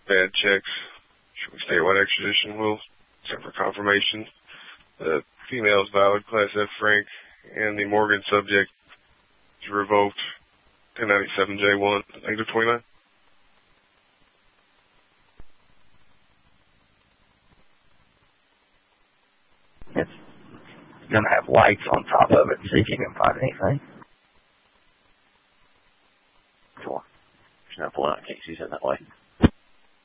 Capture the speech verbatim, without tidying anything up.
bad checks. Should we stay what extradition will? Except for confirmation. The female is valid, Class F Frank, and the Morgan subject is revoked. ten ninety-seven J one, negative twenty-nine. It's going to have lights on top of it, see if you can find anything. Sure. There's no blood. I can't see it that way.